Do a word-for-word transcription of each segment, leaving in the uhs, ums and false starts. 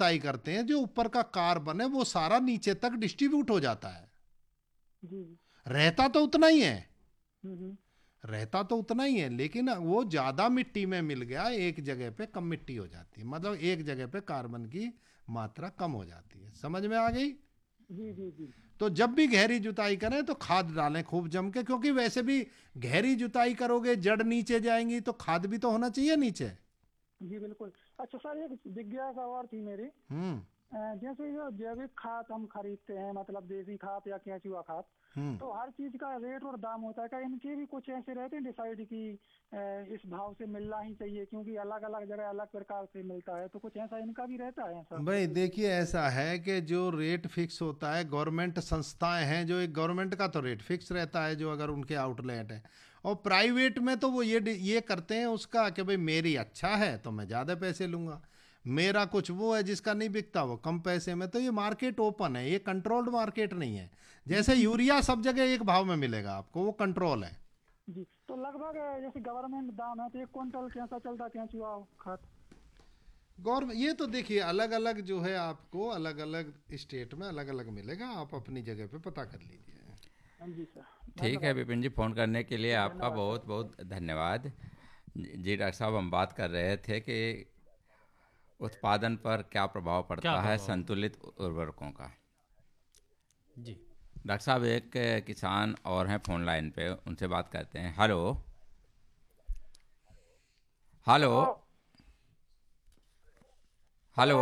जुताई करते हैं, जो ऊपर का कार्बन है वो सारा नीचे तक डिस्ट्रीब्यूट हो जाता है। जी। रहता तो उतना ही है, हम्म हम्म। रहता तो उतना ही है, लेकिन वो ज्यादा मिट्टी में मिल गया, एक जगह पे कम मिट्टी हो जाती है, मतलब एक जगह पे कार्बन की मात्रा कम हो जाती है। समझ में आ गई? जी जी जी। तो जब भी गहरी जुताई करें तो खाद डालें खूब जम के, क्योंकि वैसे भी गहरी जुताई करोगे जड़ नीचे जाएंगी तो खाद भी तो होना चाहिए नीचे। जी बिल्कुल। अच्छा सर, एक जिज्ञासा और थी मेरी। हम्म अ, जैसे जो जैविक खाद हम खरीदते हैं, मतलब देसी खाद या केंचुआ खाद, हम्म तो हर चीज का रेट और दाम होता है, क्या इनके भी कुछ ऐसे रहते हैं डिसाइड कि अ, इस भाव से मिलना ही चाहिए, क्योंकि अलग अलग जगह अलग प्रकार से मिलता है, तो कुछ ऐसा इनका भी रहता है ऐसा? भाई देखिए, ऐसा है कि जो रेट फिक्स होता है, गवर्नमेंट संस्थाएं हैं जो, एक गवर्नमेंट का तो रेट फिक्स रहता है जो अगर उनके आउटलेट है, और प्राइवेट में तो वो ये ये करते हैं उसका कि भाई मेरी अच्छा है तो मैं ज़्यादा पैसे लूंगा, मेरा कुछ वो है जिसका नहीं बिकता वो कम पैसे में। तो ये मार्केट ओपन है, ये कंट्रोल्ड मार्केट नहीं है। जैसे यूरिया सब जगह एक भाव में मिलेगा आपको, वो कंट्रोल है। जी, तो लगभग अ, जैसे गवर्नमेंट दाम है, तो एक क्विंटल कैसा चलता है केंचुआ खाद? गौर ये तो देखिए अलग अलग जो है, आपको अलग अलग स्टेट में अलग अलग मिलेगा, आप अपनी जगह पे पता कर लीजिए। हाँ जी सर। ठीक है धन्यवाद। विपिन जी, फ़ोन करने के लिए आपका धन्यवाद सर। बहुत बहुत धन्यवाद। जी डॉक्टर साहब, हम बात कर रहे थे कि उत्पादन पर क्या प्रभाव क्या पड़ता है प्रभाव? संतुलित उर्वरकों का। जी। डॉक्टर साहब, एक किसान और हैं फ़ोन लाइन पे, उनसे बात करते हैं। Hello hello hello. Hello.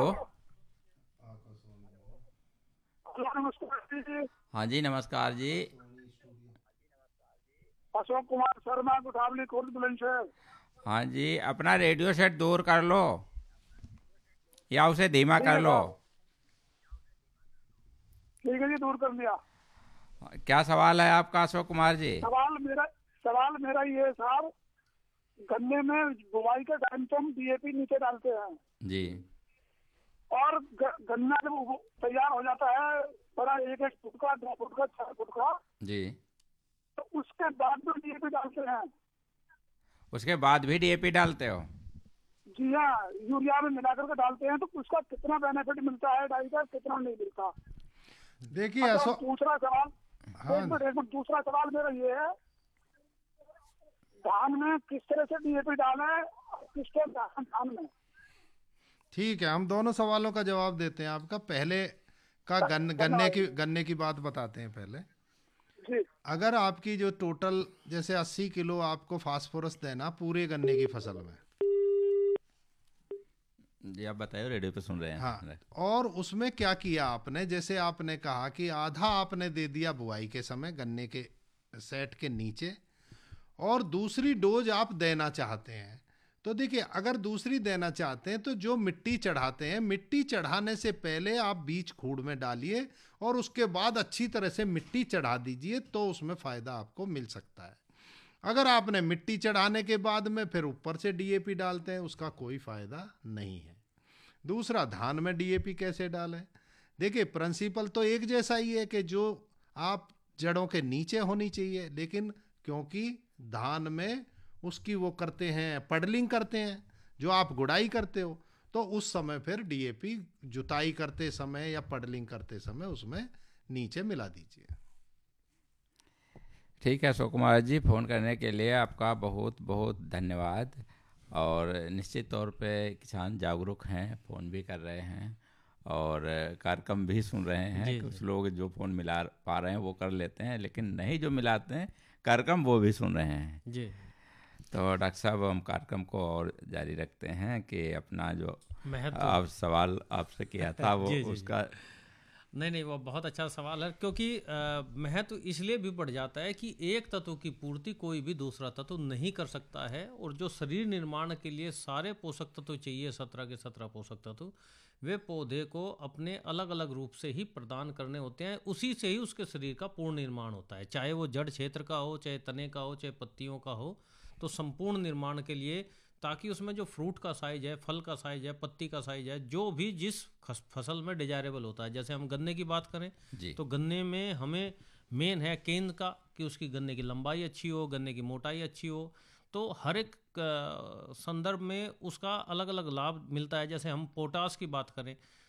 Hello, नमस्कार जी। हाँ जी, नमस्कार जी। अशोक कुमार शर्मा, गुठावली खुर्द बुलंदशहर। हाँ जी, अपना रेडियो सेट दूर कर लो या उसे धीमा ठीक कर है लो। साहब, ठीक है जी, दूर कर लिया। क्या सवाल है आपका अशोक कुमार जी? सवाल मेरा सवाल मेरा ये है साहब, गन्ने में बुवाई के टाइम तो हम डीएपी नीचे डालते हैं, जी और ग- गन्ना जब वो तैयार हो जाता है, बड़ा एक एक फुट का, दो फुट का, छह फुट का, जी। तो उसके बाद में डीएपी डालते हैं। उसके बाद भी डीएपी डालते हो? जी हाँ, यूरिया में मिलाकर के डालते हैं, तो उसका कितना बेनिफिट मिलता है डाई का, कितना नहीं मिलता? देखिए अच्छा, असो दूसरा सवाल, एक हाँ मिनट एक मिनट, दूसरा सवाल मेरा ये है, धान में किस तरह से डीएपी डालें और किस तरह धान धान में? ठीक है, हम दोनों सवालों का जवाब देते हैं। आपका पहले का गन, गन्ने धन्यवाद की गन्ने की बात बताते हैं पहले। जी। अगर आपकी जो टोटल जैसे अस्सी किलो आपको फास्फोरस देना पूरे गन्ने की फसल में, जी आप बताइए, रेडियो पे सुन रहे हाँ, हैं। और उसमें क्या किया आपने, जैसे आपने कहा कि आधा आपने दे दिया बुआई के समय गन्ने के सेट के नीचे, और दूसरी डोज आप देना चाहते हैं, तो देखिए अगर दूसरी देना चाहते हैं तो जो मिट्टी चढ़ाते हैं, मिट्टी चढ़ाने से पहले आप बीज खूड़ में डालिए और उसके बाद अच्छी तरह से मिट्टी चढ़ा दीजिए, तो उसमें फ़ायदा आपको मिल सकता है। अगर आपने मिट्टी चढ़ाने के बाद में फिर ऊपर से डीएपी डालते हैं, उसका कोई फ़ायदा नहीं है। दूसरा, धान में डीएपी कैसे डालें? देखिए प्रिंसिपल तो एक जैसा ही है कि जो आप जड़ों के नीचे होनी चाहिए, लेकिन क्योंकि धान में उसकी वो करते हैं, पडलिंग करते हैं, जो आप गुड़ाई करते हो, तो उस समय फिर डीएपी जुताई करते समय या पडलिंग करते समय उसमें नीचे मिला दीजिए। ठीक है अशोक कुमार जी, फ़ोन करने के लिए आपका बहुत बहुत धन्यवाद। और निश्चित तौर पे किसान जागरूक हैं, फ़ोन भी कर रहे हैं और कार्यक्रम भी सुन रहे हैं। जी, कुछ जी। लोग जो फ़ोन मिला पा रहे हैं वो कर लेते हैं, लेकिन नहीं जो मिलाते हैं कार्यक्रम वो भी सुन रहे हैं। जी। तो डॉक्टर साहब, हम कार्यक्रम को और जारी रखते हैं कि अपना जो महत्व। आप सवाल आपसे किया था वो जी, जी, जी। उसका। नहीं नहीं, वो बहुत अच्छा सवाल है, क्योंकि अ, महत्व इसलिए भी बढ़ जाता है कि एक तत्व की पूर्ति कोई भी दूसरा तत्व नहीं कर सकता है, और जो शरीर निर्माण के लिए सारे पोषक तत्व चाहिए, सत्रह के सत्रह पोषक तत्व, वे पौधे को अपने अलग अलग रूप से ही प्रदान करने होते हैं। उसी से ही उसके शरीर का पूर्ण निर्माण होता है, चाहे वो जड़ क्षेत्र का हो, चाहे तने का हो, चाहे पत्तियों का हो। तो संपूर्ण निर्माण के लिए, ताकि उसमें जो फ्रूट का साइज है, फल का साइज है, पत्ती का साइज है, जो भी जिस खस- फसल में डिजायरेबल होता है, जैसे हम गन्ने की बात करें जी तो गन्ने में हमें मेन है केंद्र का, कि उसकी गन्ने की लंबाई अच्छी हो, गन्ने की मोटाई अच्छी हो। तो हर एक अ, संदर्भ में उसका अलग अलग लाभ मिलता है। जैसे हम पोटास की बात करें